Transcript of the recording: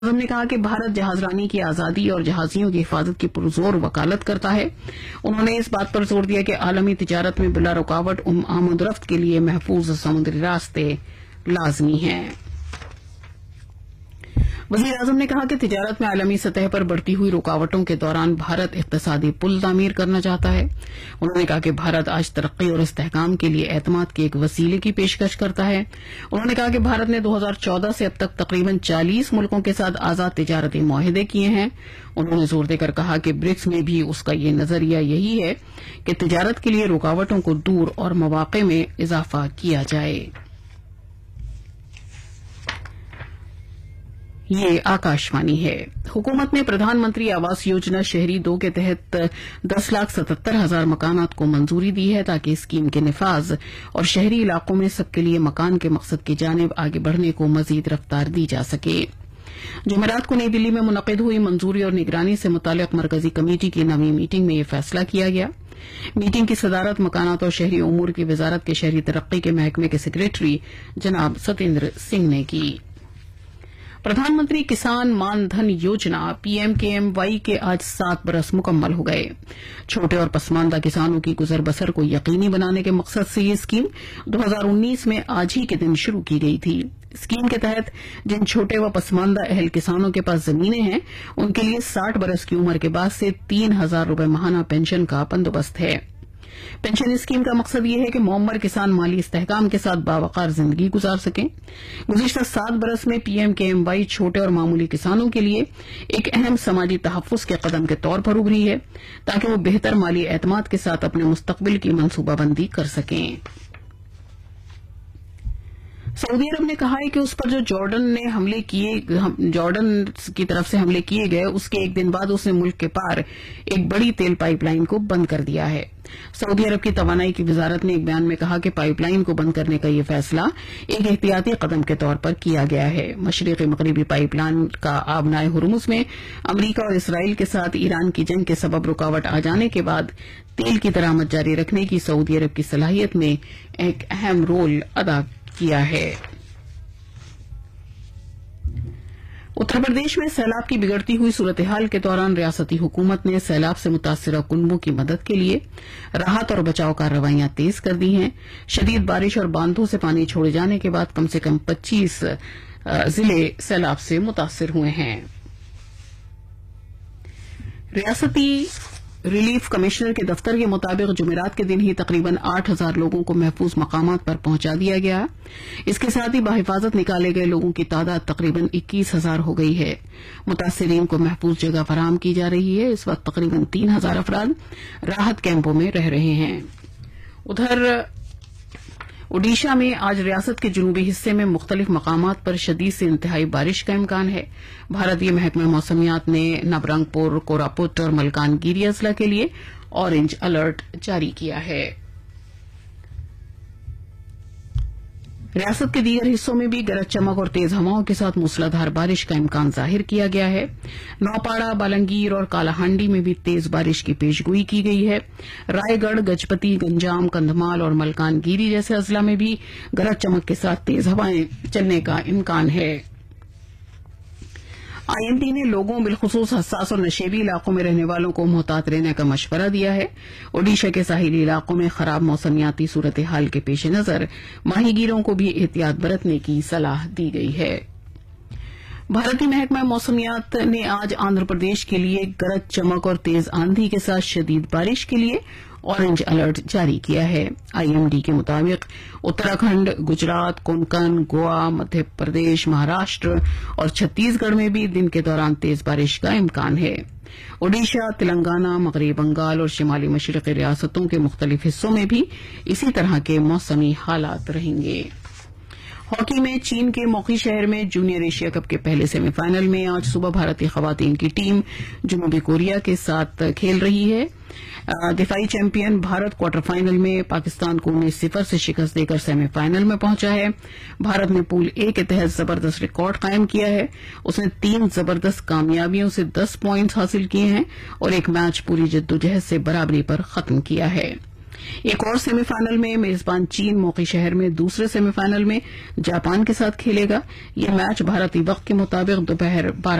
اعظم نے کہا کہ بھارت جہاز رانی کی آزادی اور جہازیوں کی حفاظت کی پرزور وکالت کرتا ہے. انہوں نے اس بات پر زور دیا کہ عالمی تجارت میں بلا رکاوٹ آمد و رفت کے لیے محفوظ سمندری راستے لازمی ہیں. وزیر اعظم نے کہا کہ تجارت میں عالمی سطح پر بڑھتی ہوئی رکاوٹوں کے دوران بھارت اقتصادی پل تعمیر کرنا چاہتا ہے. انہوں نے کہا کہ بھارت آج ترقی اور استحکام کے لیے اعتماد کے ایک وسیلے کی پیشکش کرتا ہے. انہوں نے کہا کہ بھارت نے 2014 سے اب تک تقریباً 40 ملکوں کے ساتھ آزاد تجارتی معاہدے کیے ہیں. انہوں نے زور دے کر کہا کہ برکس میں بھی اس کا یہ نظریہ یہی ہے کہ تجارت کے لیے رکاوٹوں کو دور اور مواقع میں اضافہ کیا جائے. یہ آکاشوانی ہے. حکومت نے پردھان منتری آواس یوجنا شہری 2 کے تحت 10,77,000 مکانات کو منظوری دی ہے تاکہ اسکیم کے نفاذ اور شہری علاقوں میں سب کے لیے مکان کے مقصد کی جانب آگے بڑھنے کو مزید رفتار دی جا سکے. جمعرات کو نئی دلی میں منعقد ہوئی منظوری اور نگرانی سے متعلق مرکزی کمیٹی کی نویں میٹنگ میں یہ فیصلہ کیا گیا. میٹنگ کی صدارت مکانات اور شہری امور کی وزارت کے شہری ترقی کے محکمے کے سیکریٹری جناب ستیندر سنگھ نے کی. پردھان منتری کسان مان دھن یوجنا PMKMY کے آج 7 برس مکمل ہو گئے. چھوٹے اور پسماندہ کسانوں کی گزر بسر کو یقینی بنانے کے مقصد سے یہ اسکیم 2019 میں آج ہی کے دن شروع کی گئی تھی. اسکیم کے تحت جن چھوٹے و پسماندہ اہل کسانوں کے پاس زمینیں ہیں ان کے لیے 60 برس کی عمر کے بعد سے 3,000 روپے ماہانہ پینشن کا بندوبست ہے. پینشن اسکیم کا مقصد یہ ہے کہ معمر کسان مالی استحکام کے ساتھ باوقار زندگی گزار سکیں. گزشتہ 7 برس میں PMKMY چھوٹے اور معمولی کسانوں کے لیے ایک اہم سماجی تحفظ کے قدم کے طور پر ابھری ہے تاکہ وہ بہتر مالی اعتماد کے ساتھ اپنے مستقبل کی منصوبہ بندی کر سکیں. سعودی عرب نے کہا ہے کہ اس پر جو جارڈن کی طرف سے حملے کیے گئے اس کے ایک دن بعد اس نے ملک کے پار ایک بڑی تیل پائپ لائن کو بند کر دیا ہے. سعودی عرب کی توانائی کی وزارت نے ایک بیان میں کہا کہ پائپ لائن کو بند کرنے کا یہ فیصلہ ایک احتیاطی قدم کے طور پر کیا گیا ہے. مشرقی مغربی پائپ لائن کا آبنائے ہرمز میں امریکہ اور اسرائیل کے ساتھ ایران کی جنگ کے سبب رکاوٹ آ جانے کے بعد تیل کی درآمد جاری رکھنے کی سعودی عرب کی صلاحیت میں ایک اہم رول ادا کیا ہے. اتر پردیش میں سیلاب کی بگڑتی ہوئی صورتحال کے دوران ریاستی حکومت نے سیلاب سے متاثرہ کنبوں کی مدد کے لیے راحت اور بچاؤ کارروائیاں تیز کر دی ہیں. شدید بارش اور باندھوں سے پانی چھوڑے جانے کے بعد کم سے کم 25 ضلع سیلاب سے متاثر ہوئے ہیں. ریاستی ریلیف کمشنر کے دفتر کے مطابق جمعرات کے دن ہی تقریباً 8,000 لوگوں کو محفوظ مقامات پر پہنچا دیا گیا. اس کے ساتھ ہی بحفاظت نکالے گئے لوگوں کی تعداد تقریباً 21,000 ہو گئی ہے. متاثرین کو محفوظ جگہ فراہم کی جا رہی ہے. اس وقت تقریباً 3,000 افراد راحت کیمپوں میں رہ رہے ہیں. ادھر اوڈیشہ میں آج ریاست کے جنوبی حصے میں مختلف مقامات پر شدید سے انتہائی بارش کا امکان ہے. بھارتیہ محکمہ موسمیات نے نبرنگ پور، کوراپوٹ اور ملکان گیری اضلاع کے لیے اورنج الرٹ جاری کیا ہے. ریاست کے دیگر حصوں میں بھی گرج چمک اور تیز ہواؤں کے ساتھ موسلادھار بارش کا امکان ظاہر کیا گیا ہے. نوپاڑا، بالنگیر اور کالاہانڈی میں بھی تیز بارش کی پیشگوئی کی گئی ہے. رائے گڑھ، گجپتی، گنجام، کندھمال اور ملکان گیری جیسے اضلاع میں بھی گرج چمک کے ساتھ تیز ہوائیں چلنے کا امکان ہے. IMD نے لوگوں بالخصوص حساس اور نشیبی علاقوں میں رہنے والوں کو محتاط رہنے کا مشورہ دیا ہے. اوڈیشہ کے ساحلی علاقوں میں خراب موسمیاتی صورتحال کے پیش نظر ماہی گیروں کو بھی احتیاط برتنے کی صلاح دی گئی ہے. بھارتی محکمہ موسمیات نے آج آندھرا پردیش کے لیے گرج چمک اور تیز آندھی کے ساتھ شدید بارش کے لیے اورنج الرٹ جاری کیا ہے. IMD کے مطابق اتراکھنڈ، گجرات، کونکن، گوا، مدھیہ پردیش، مہاراشٹر اور چھتیس گڑھ میں بھی دن کے دوران تیز بارش کا امکان ہے. اوڈیشہ، تلنگانہ، مغربی بنگال اور شمالی مشرقی ریاستوں کے مختلف حصوں میں بھی اسی طرح کے موسمی حالات رہیں گے. ہاکی میں چین کے موقعی شہر میں جونیئر ایشیا کپ کے پہلے سیمی فائنل میں آج صبح بھارتی خواتین کی ٹیم جنوبی کوریا کے ساتھ کھیل رہی ہے. دفاعی چیمپئن بھارت کوارٹر فائنل میں پاکستان کو 19-0 سے شکست دے کر سیمی فائنل میں پہنچا ہے. بھارت نے پول اے کے تحت زبردست ریکارڈ قائم کیا ہے. اس نے 3 زبردست کامیابیوں سے 10 پوائنٹس حاصل کیے ہیں اور ایک میچ پوری جدوجہد سے برابری پر ختم کیا ہے. ایک اور سیمی فائنل میں میزبان چین موقعی شہر میں دوسرے سیمی فائنل میں جاپان کے ساتھ کھیلے گا. یہ میچ بھارتی وقت کے مطابق دوپہر 12